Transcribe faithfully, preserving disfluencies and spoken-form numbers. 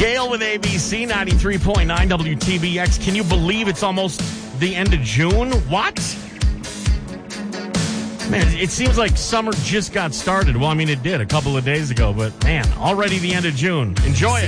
Gale with A B C ninety-three point nine W T B X. Can you believe it's almost the end of June? What? Man, it seems like summer just got started. Well, I mean, it did a couple of days ago, but man, already the end of June. Enjoy it.